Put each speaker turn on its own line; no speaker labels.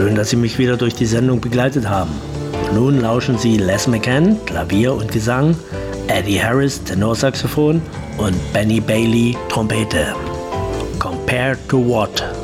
Schön, dass Sie mich wieder durch die Sendung begleitet haben. Und nun lauschen Sie Les McCann, Klavier und Gesang, Eddie Harris, Tenorsaxophon und Benny Bailey, Trompete. Compared to what?